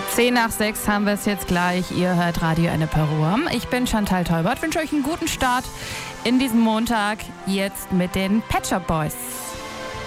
10:06 haben wir es jetzt gleich. Ihr hört Radio Ennepe Ruhr. Ich bin Chantal Teubert, wünsche euch einen guten Start in diesen Montag. Jetzt mit den Pet Shop Boys.